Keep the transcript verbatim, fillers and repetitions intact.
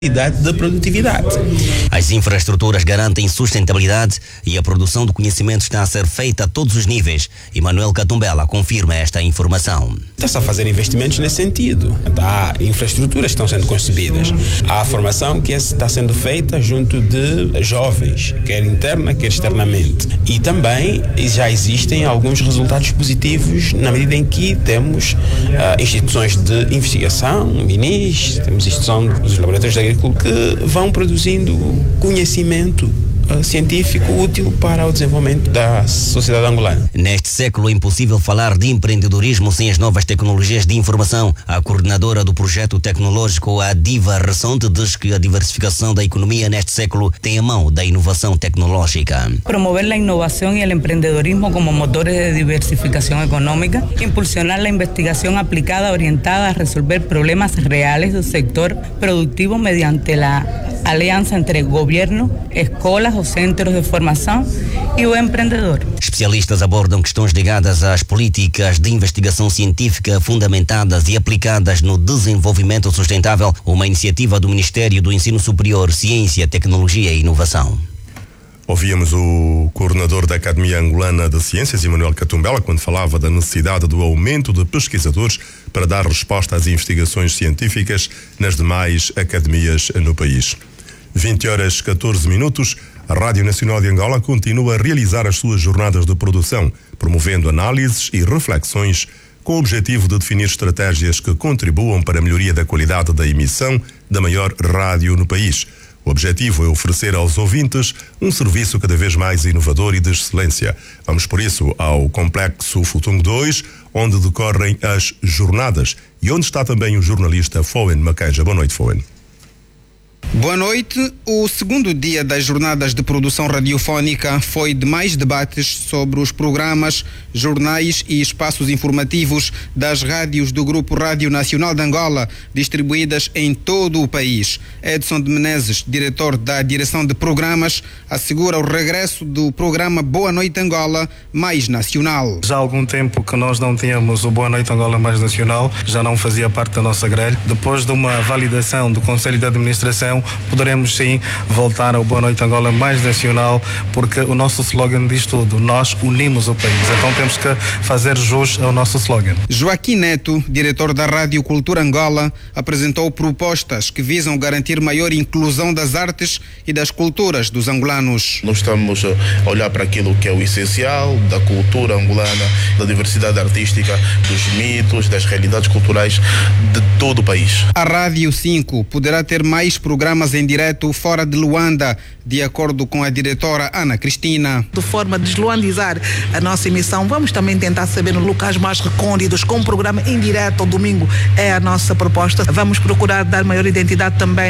de produtividade. As infraestruturas garantem sustentabilidade e a produção do conhecimento está a ser feita a todos os níveis. Emanuel Catumbela confirma esta informação. Está-se a fazer investimentos nesse sentido. Há infraestruturas que estão sendo concebidas. Há a formação que está sendo feita junto de jovens, quer interna, quer externamente. E também já existem alguns resultados positivos na medida em que temos uh, instituições de investigação, minis, temos instituição dos laboratórios de que vão produzindo conhecimento uh, científico útil para o desenvolvimento da sociedade angolana. Neste século é impossível falar de empreendedorismo sem as novas tecnologias de informação. A coordenadora do projeto tecnológico, a Diva Ressonte, diz que a diversificação da economia neste século tem a mão da inovação tecnológica. Promover a inovação e o empreendedorismo como motores de diversificação econômica, impulsionar a investigação aplicada orientada a resolver problemas reais do sector productivo mediante a aliança entre governo, escolas ou centros de formação e o empreendedor. Especialistas abordam questões ligadas às políticas de investigação científica fundamentadas e aplicadas no desenvolvimento sustentável, uma iniciativa do Ministério do Ensino Superior, Ciência, Tecnologia e Inovação. Ouvíamos o coordenador da Academia Angolana de Ciências, Emanuel Catumbela, quando falava da necessidade do aumento de pesquisadores para dar resposta às investigações científicas nas demais academias no país. vinte horas catorze minutos, a Rádio Nacional de Angola continua a realizar as suas jornadas de produção, promovendo análises e reflexões com o objetivo de definir estratégias que contribuam para a melhoria da qualidade da emissão da maior rádio no país. O objetivo é oferecer aos ouvintes um serviço cada vez mais inovador e de excelência. Vamos, por isso, ao Complexo Futung dois, onde decorrem as jornadas e onde está também o jornalista Fowen Macanja. Boa noite, Fowen. Boa noite. O segundo dia das jornadas de produção radiofónica foi de mais debates sobre os programas, jornais e espaços informativos das rádios do Grupo Rádio Nacional de Angola, distribuídas em todo o país. Edson de Menezes, diretor da Direção de Programas, assegura o regresso do programa Boa Noite Angola mais nacional. Já há algum tempo que nós não tínhamos o Boa Noite Angola mais nacional, já não fazia parte da nossa grelha. Depois de uma validação do Conselho de Administração, poderemos sim voltar ao Boa Noite Angola mais nacional, porque o nosso slogan diz tudo: nós unimos o país. Então temos que fazer jus ao nosso slogan. Joaquim Neto, diretor da Rádio Cultura Angola, apresentou propostas que visam garantir maior inclusão das artes e das culturas dos angolanos. Nós estamos a olhar para aquilo que é o essencial da cultura angolana, da diversidade artística, dos mitos, das realidades culturais de todo o país. A Rádio cinco poderá ter mais programas em direto fora de Luanda, de acordo com a diretora Ana Cristina. De forma a desluandizar a nossa emissão, vamos também tentar saber nos locais mais recônditos, com um programa em direto ao domingo, é a nossa proposta. Vamos procurar dar maior identidade também